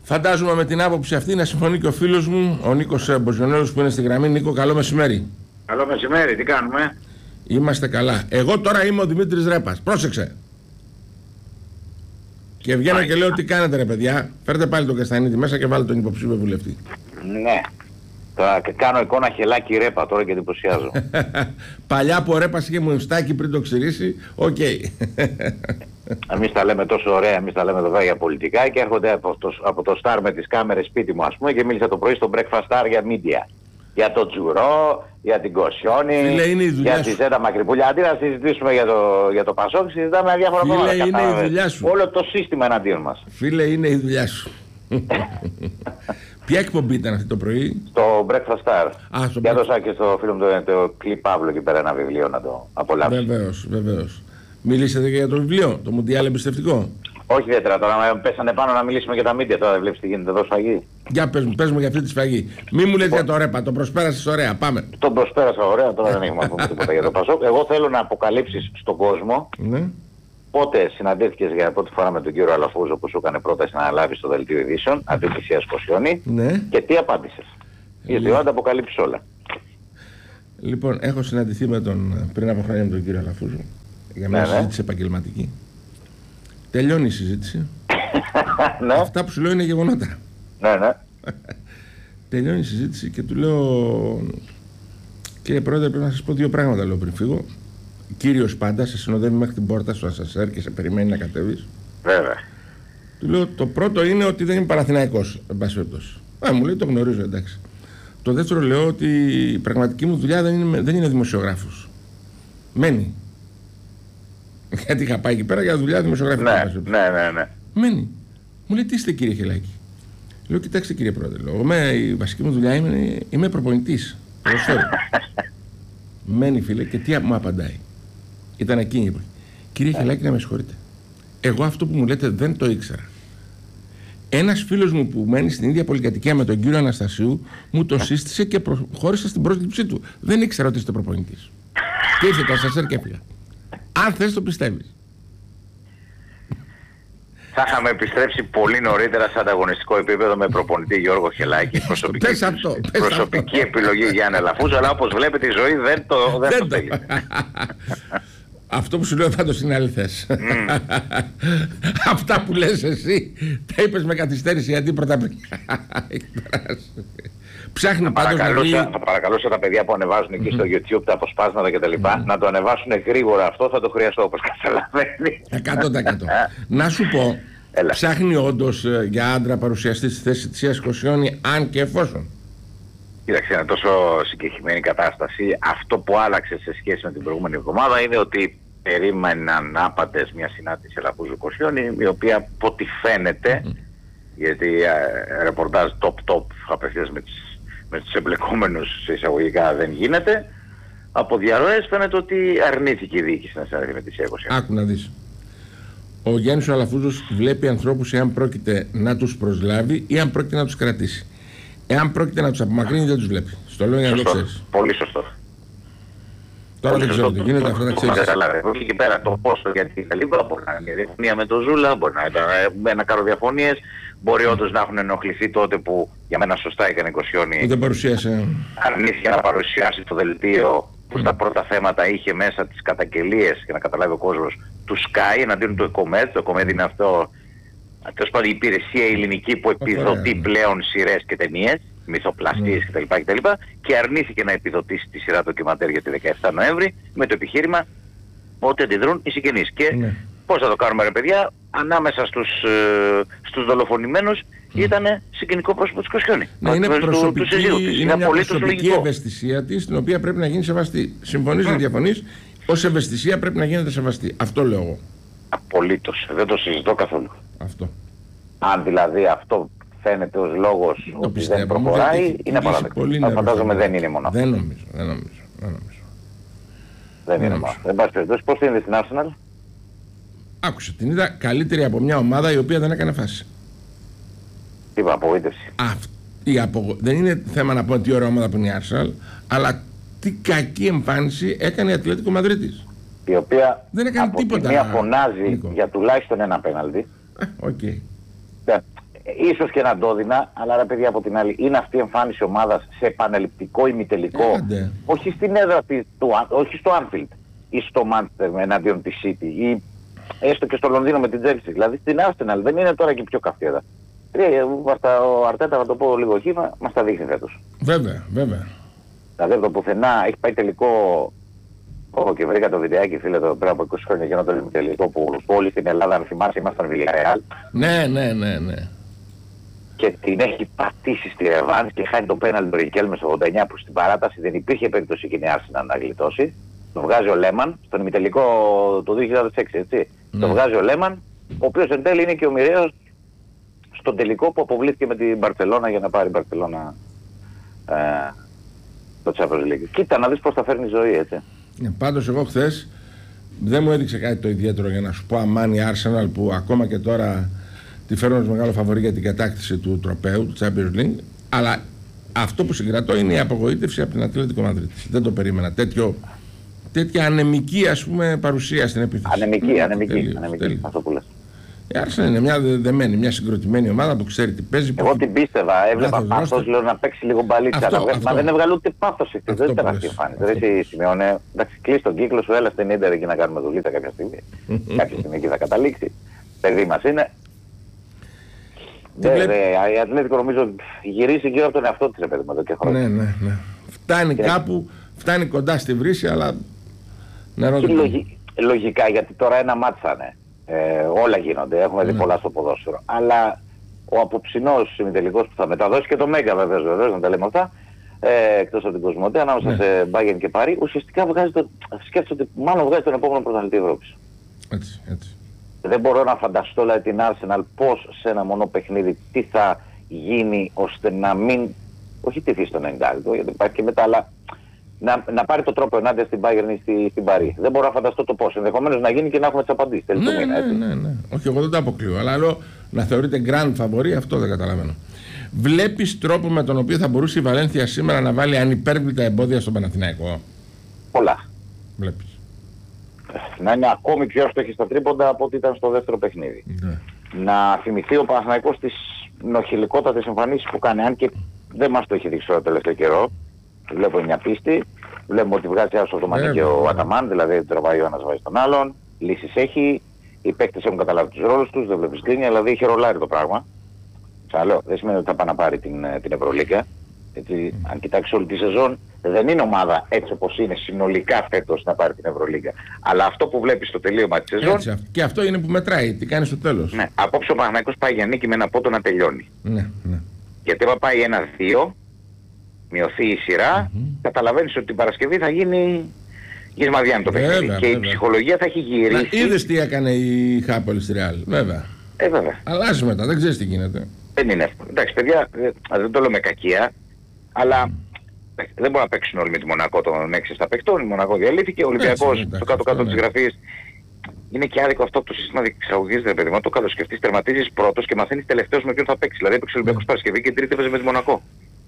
Φαντάζομαι με την άποψη αυτή να συμφωνεί και ο φίλος μου, ο Νίκος Μποζιονέλος που είναι στη γραμμή. Νίκο, καλό μεσημέρι. Καλό μεσημέρι, τι κάνουμε? Είμαστε καλά. Εγώ τώρα είμαι ο Δημήτρης Ρέπας. Πρόσεξε. Και βγαίνω και λέω τι κάνετε ρε παιδιά. Φέρτε πάλι τον Καστανίτη μέσα και βάλτε τον υποψήφιο βουλευτή. Ναι. Τώρα και κάνω εικόνα χελάκι Ρέπα τώρα και εντυπωσιάζω. Παλιά που ο Ρέπας είχε μουστάκι πριν το ξηρίσει, οκ. Εμείς τα λέμε τόσο ωραία, εμείς τα λέμε εδώ για πολιτικά και έρχονται από το Star με τις κάμερες σπίτι μου ας πούμε και μίλησα το πρωί στο Breakfast Star για media. Για το Τζουρό, για την Κοσιόνη, για τη Ζέτα Μακρυπούλια. Αντί να συζητήσουμε για το Πασόκ, συζητάμε διάφορα πράγματα. Φίλε, είναι η δουλειά σου. Όλο το σύστημα εναντίον μας. Φίλε, είναι η δουλειά σου. Ποια εκπομπή ήταν αυτή το πρωί? Το Breakfast Star. Και έδωσα και στο φίλο μου το Κλειπ Παύλο εκεί πέρα ένα βιβλίο να το απολαύσει. Βεβαίως, βεβαίως. Μιλήσατε και για το βιβλίο, το Μουντιάλ εμπιστευτικό? Όχι ιδιαίτερα, τώρα πέσανε πάνω να μιλήσουμε για τα μίντια, τώρα δεν βλέπεις τι γίνεται εδώ σφαγή. Για πες μου για αυτή τη σφαγή. Μη μου λέτε για το Ρέπα, τον προσπέρασες ωραία, πάμε. Τον προσπέρασα ωραία, τώρα δεν έχουμε να πούμε τίποτα για το Πασόκ. Εγώ θέλω να αποκαλύψεις στον κόσμο πότε συναντήθηκες για πρώτη φορά με τον κύριο Αλαφούζο που σου έκανε πρόταση να αναλάβεις το δελτίο ειδήσεων, αντί της Κοσιόνη, και τι απάντησες. Γιατί εγώ αποκαλύψεις όλα. Λοιπόν, έχω συναντηθεί πριν από χρόνια με τον κύριο Αλαφούζο για μια συζήτηση επαγγελματική. Τελειώνει η συζήτηση. Αυτά που σου λέω είναι γεγονότα. Ναι. Τελειώνει η συζήτηση και του λέω, κύριε Πρόεδρε, πρέπει να σας πω δύο πράγματα, λέω πριν φύγω. Κύριος πάντα σε συνοδεύει μέχρι την πόρτα στο ασανσέρ και σε περιμένει να κατέβεις. Βέβαια. Του λέω, το πρώτο είναι ότι δεν είμαι Παναθηναϊκός, εν πάση περιπτώσει. Μου λέει, το γνωρίζω, εντάξει. Το δεύτερο λέω ότι η πραγματική μου δουλειά δεν είναι δημοσιογράφος. Μένει. Γιατί είχα πάει εκεί πέρα για δουλειά δημοσιογραφική. Ναι. Μένει. Μου λέει, τι είστε κύριε Χελάκη? Λέω, κοιτάξτε κύριε Πρόεδρε, η βασική μου δουλειά είμαι προπονητής. Μένει φίλε και τι μου απαντάει? Ήταν εκείνη η εποχή. Κύριε Χελάκη, να με συγχωρείτε. Εγώ αυτό που μου λέτε δεν το ήξερα. Ένας φίλος μου που μένει στην ίδια πολυκατοικία με τον κύριο Αναστασίου μου το σύστησε και προχώρησα στην πρόσληψή του. Δεν ήξερα ότι είστε προπονητής. Και ήρθε το ασανσέρ και έφυγα. Αν θες το πιστεύεις. Θα είχαμε επιστρέψει πολύ νωρίτερα σε ανταγωνιστικό επίπεδο με προπονητή Γιώργο Χελάκη. Προσωπική επιλογή για ένα Αλαφούζο, αλλά όπως βλέπετε η ζωή δεν το θέλει. Αυτό που σου λέω πάντως είναι αληθές. Αυτά που λες εσύ τα είπες με καθυστέρηση γιατί πρώτα ψάχνει πάντως να βρει... Θα παρακαλούσα τα παιδιά που ανεβάζουν εκεί στο YouTube τα αποσπάσματα κτλ. Να το ανεβάσουν γρήγορα, αυτό θα το χρειαστώ όπως καταλαβαίνει. 100%. Να σου πω, ψάχνει όντως για άντρα παρουσιαστή στη θέση της Κοσιόνη, αν και εφόσον? Κοίταξε, είναι τόσο συγκεκριμένη κατάσταση. Αυτό που άλλαξε σε σχέση με την προηγούμενη εβδομάδα είναι ότι περίμεναν άπαντες μια συνάντηση Αλαφούζου Κοσιόνη, η οποία από ό,τι φαίνεται, γιατί ρεπορτάζ top απευθείας με τους εμπλεκόμενους εισαγωγικά δεν γίνεται, από διαρροές φαίνεται ότι αρνήθηκε η διοίκηση να συναντηθεί με τη Κοσιόνη. Άκου να δεις. Ο Γιάννης ο Αλαφούζος βλέπει ανθρώπους εάν πρόκειται να τους προσλάβει ή αν πρόκειται να τους κρατήσει. Εάν πρόκειται να τους απομακρύνει δεν τους βλέπει. Στο λέω για να το ξέρεις. Πολύ σωστό. Τώρα δεν ξέρω τι γίνεται, αυτά τα ξέρεις. Όχι εκεί πέρα το πόσο, γιατί τα λοιπά μπορεί να είναι μια διαφωνία με τον Ζούλα, μπορεί να κάνουν διαφωνίες, μπορεί όντως να έχουν ενοχληθεί τότε που για μένα σωστά έκανε η Κοσιόνη. Δεν παρουσίασε. Αρνήθηκε να παρουσιάσει το δελτίο που στα πρώτα θέματα είχε μέσα τις καταγγελίες, για να καταλάβει ο κόσμος, του Sky εναντίον του ΕΚΟΜΕΔ. Το ΕΚΟΜΕΔ είναι αυτό, τέλος πάντων, η υπηρεσία ελληνική που επιδοτεί πλέον σειρές και ταινίες, μυθοπλαστίες κτλ. Και αρνήθηκε να επιδοτήσει τη σειρά ντοκιμαντέρ για τη 17 Νοέμβρη με το επιχείρημα ότι αντιδρούν οι συγγενείς. Και πώς θα το κάνουμε ρε παιδιά, ανάμεσα στους δολοφονημένους ήταν συγγενικό πρόσωπο της Κοσιόνη. Είναι μια προσωπική ευαισθησία της, την οποία πρέπει να γίνει σεβαστή. Συμφωνείς ή διαφωνείς, ως ευαισθησία πρέπει να γίνεται σεβαστή. Αυτό λέω εγώ. Απολύτως. Δεν το συζητώ καθόλου. Αυτό. Αν δηλαδή αυτό φαίνεται ως λόγος ότι δεν προχωράει, είναι παράδεκτο. Φαντάζομαι δεν είναι μόνο. Δεν νομίζω. Δεν είναι μόνο. Δεν πάση περιπτώσει. Πώς είναι στην Arsenal? Άκουσε, την είδα καλύτερη από μια ομάδα η οποία δεν έκανε φάση. Είπα απογοήτευση. Δεν είναι θέμα να πω τι ωραία ομάδα που είναι η Arsenal, αλλά τι κακή εμφάνιση έκανε η Ατλέτικο Μαδρίτης. Η οποία δεν έκανε από τίποτα. Τη μία φωνάζει για τουλάχιστον ένα πέναλτι. Okay. Ίσως και να το έδινα, αλλά ρε παιδιά από την άλλη, είναι αυτή η εμφάνιση ομάδας σε επαναληπτικό ημιτελικό, όχι στην έδρα, όχι στο Anfield ή στο Manchester εναντίον της City ή έστω και στο Λονδίνο με την Chelsea. Δηλαδή στην Arsenal δεν είναι τώρα και πιο καυτή έδρα. Ο Αρτέτα, να το πω λίγο χήμα, μας τα δείχνει φέτος. Βέβαια, βέβαια. Δηλαδή από το πουθενά έχει πάει τελικό. Και βρήκα το βιντεάκι, φίλε, το πριν από 20 χρόνια γινόταν το τελικό που όλοι στην Ελλάδα, αν θυμάσαι, ήμασταν Villarreal. Ναι. Και την έχει πατήσει στη ρεβάνς και χάνει το πέναλτι του Ρικέλμε στο 89 που στην παράταση δεν υπήρχε περίπτωση εκείνη η Arsenal να γλιτώσει. Το βγάζει ο Λέμαν στον ημιτελικό του 2006, έτσι. Το βγάζει ο Λέμαν, ο οποίος εν τέλει είναι και ο μοιραίος στον τελικό που αποβλήθηκε με την Μπαρτσελώνα για να πάρει η Μπαρτσελώνα το Champions League. Κοίτα να δεις πώς θα φέρνει η ζωή, έτσι. Πάντως εγώ χθες δεν μου έδειξε κάτι το ιδιαίτερο για να σου πω αμάν η Arsenal που ακόμα και τώρα τη φέρνω ως μεγάλο φαβορί για την κατάκτηση του τροπαίου, του Champions League, αλλά αυτό που συγκρατώ είναι η απογοήτευση από την Ατλέτικο Μαδρίτης. Δεν το περίμενα. Τέτοια ανεμική, ας πούμε, παρουσία στην επίθεση. Ανεμική. Αυτό που λες. Η Arsenal είναι μια δεμένη, μια συγκροτημένη ομάδα που ξέρει τι παίζει. Εγώ την πίστευα, έβλεπα πάθος, λέω να παίξει λίγο μπαλίτσα. Μα δεν έβγαλε ούτε πάθος εκεί. Δεν ήταν αυτή η εμφάνιση. Δεν σημειώνε. Εντάξει, κλείσει τον κύκλο σου, έλα στην Ίντερ εκεί να κάνουμε δουλίτσα κάποια στιγμή. Κάποια στιγμή εκεί θα καταλήξει. Παιδί μας είναι. Η Ατλέτικο νομίζω γυρίσει γύρω από τον εαυτό της, παιδί μου, εδώ και χρόνια. Ναι. Φτάνει κάπου, φτάνει κοντά στη βρύση, αλλά λογικά, γιατί τώρα ένα μάτσανε. Όλα γίνονται, έχουμε δει πολλά στο ποδόσφαιρο. Αλλά ο απόψινός ημιτελικός που θα μεταδώσει και το Μέγκα βεβαίως, να τα λέμε αυτά, εκτός από την Κοσμοτέ, ανάμεσα σε Bayern και Παρί, ουσιαστικά σκέφτεται ότι μάλλον βγάζει τον επόμενο πρωταθλητή Ευρώπης. Έτσι. Δεν μπορώ να φανταστώ δηλαδή, την Arsenal πώς σε ένα μονό παιχνίδι τι θα γίνει ώστε να μην, όχι τυθεί στο 90, γιατί υπάρχει και μετά, αλλά να πάρει το τρόπο ενάντια στην Bayern ή στην Παρί. Δεν μπορώ να φανταστώ το πώς. Ενδεχομένως να γίνει και να έχουμε τις απαντήσεις. Ναι. Όχι, εγώ δεν το αποκλείω. Αλλά λέω να θεωρείται grand φαβορί, αυτό δεν καταλαβαίνω. Βλέπεις τρόπο με τον οποίο θα μπορούσε η Βαλένθια σήμερα να βάλει ανυπέρβλητα εμπόδια στον Παναθηναϊκό? Πολλά. Βλέπεις. Να είναι ακόμη πιο εύστοχη στα τρίποντα από ό,τι ήταν στο δεύτερο παιχνίδι. Ναι. Να θυμηθεί ο Παναθηναϊκός τις νοχηλικότατες εμφανίσεις που κάνει, αν και δεν μας το έχει δείξει το τελευταίο καιρό. Βλέπω μια πίστη, βλέπουμε ότι βγάζει άσο το Μανί και ο Αταμάν, δηλαδή τραβάει ο ένας βάζει τον άλλον, λύσεις έχει, οι παίκτες έχουν καταλάβει τους ρόλους τους, δεν βλέπεις γκρίνια, δηλαδή έχει ρολάρει το πράγμα. Ξαναλέω, δεν σημαίνει ότι θα πάει να πάρει την Ευρωλίγκα. Έτσι, αν κοιτάξει όλη τη σεζόν, δεν είναι ομάδα έτσι όπως είναι συνολικά φέτος να πάρει την Ευρωλίγκα. Αλλά αυτό που βλέπεις στο τελείωμα της σεζόν. Έτσι, και αυτό είναι που μετράει, τι κάνει στο τέλος. Ναι, απόψε ο Παναθηναϊκός πάει για νίκη με ένα πόντο να τελειώνει. Ναι. Γιατί άμα πάει 1-2, μειωθεί η σειρά, καταλαβαίνεις ότι την Παρασκευή θα γίνει γεσμαδιάνη το παιχνίδι. Και η ψυχολογία θα έχει γυρίσει. Είδες τι έκανε η Χάπολη στη Ρεάλ, βέβαια. Βέβαια. Αλλάζει μετά, δεν ξέρεις τι γίνεται. Δεν είναι εύκολο. Εντάξει, παιδιά, δεν το λέω με κακία, αλλά δεν μπορεί να παίξουν όλοι με τη Μονακό των 6-7 παικτών. Η Μονακό διαλύθηκε, ο Ολυμπιακός στο κάτω-κάτω της γραφής. Είναι και άδικο αυτό το σύστημα διεξαγωγής, ρε παιδί μου. Το καλοσκεφτείς, τερματίζεις πρώτος και μαθαίνεις τελευταίος με ποιον θα παίξει. Δηλαδή έπαιξε ο Ολυμπιακός Παρασκευή και τρίτη έπαιζε με τη Μονακό.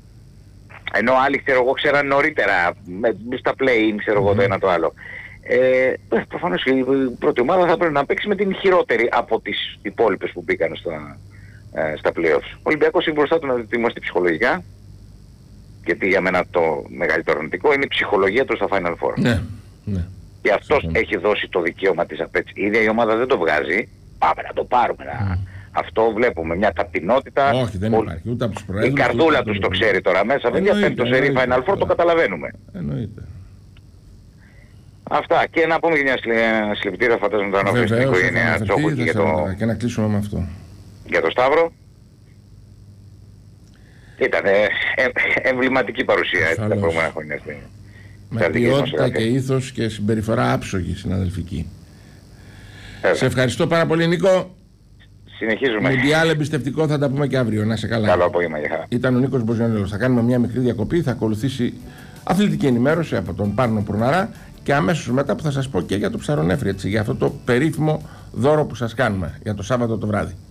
Ενώ άλλοι ξέραν νωρίτερα, στα play-in ξέρω εγώ το ένα το άλλο. Προφανώς η πρώτη ομάδα θα πρέπει να παίξει με την χειρότερη από τις υπόλοιπες που μπήκαν στα play-offs. Ο Ολυμπιακός είναι μπροστά του να ετοιμαστεί ψυχολογικά, γιατί για μένα το μεγαλύτερο αρνητικό είναι η ψυχολογία του στα Final Four. Ναι. Και αυτός έχει δώσει το δικαίωμα της απέτησης. Η ίδια η ομάδα δεν το βγάζει, πάμε να το πάρουμε. Αυτό βλέπουμε, μια ταπεινότητα. Όχι, δεν υπάρχει ούτε από τους προέδρους. Η καρδούλα τους το ξέρει τώρα μέσα. Παιδιά, πέμπτο σερί Final Four, το καταλαβαίνουμε. Εννοείται. Αυτά. Και να πούμε για μια συλληπιτήρια, φαντάζομαι τον αναφέρει στην οικογένεια Τσόκου και να κλείσουμε με αυτό. Για το Σταύρο. Ήταν εμβληματική παρουσία τα προηγούμενα χρόνια. Με ποιότητα και ήθος και συμπεριφορά άψογη συναδελφική. Σε ευχαριστώ πάρα πολύ, Νίκο. Συνεχίζουμε. Μουντιάλ εμπιστευτικό, θα τα πούμε και αύριο. Να σε καλά. Καλό απόγευμα, για χαρά. Ήταν ο Νίκος Μποζιονέλος. Θα κάνουμε μια μικρή διακοπή, θα ακολουθήσει αθλητική ενημέρωση από τον Πάρνο Προυναρά και αμέσως μετά που θα σας πω και για το ψαρονέφρι, έτσι, για αυτό το περίφημο δώρο που σας κάνουμε για το Σάββατο το βράδυ.